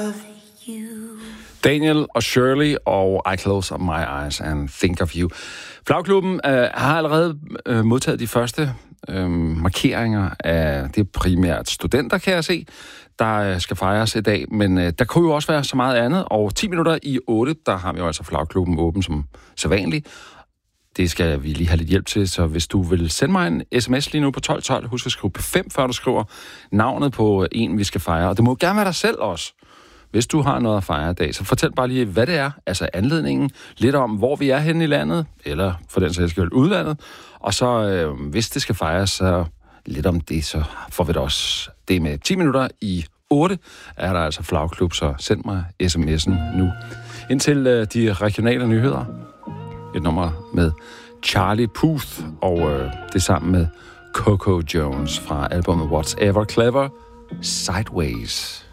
Daniel og Shirley og I Close My Eyes and Think of You. Flagklubben har allerede modtaget de første markeringer af det primært studenter, kan jeg se, der skal fejres i dag. Men der kunne jo også være så meget andet, og 10 minutter i 8, der har vi jo altså Flagklubben åben som sædvanligt. Det skal vi lige have lidt hjælp til, så hvis du vil sende mig en sms lige nu på 1212, husk at skrive P5, før du skriver navnet på en, vi skal fejre. Og det må gerne være dig selv også. Hvis du har noget at fejre i dag, så fortæl bare lige, hvad det er, altså anledningen, lidt om, hvor vi er henne i landet, eller for den sags skyld udlandet, og så, hvis det skal fejres, så lidt om det, så får vi det også. Det er med 10 minutter i 8, er der altså Flagklub, så send mig sms'en nu. Indtil de regionale nyheder, et nummer med Charlie Puth, og det sammen med Coco Jones fra albumet What's Ever Clever, Sideways.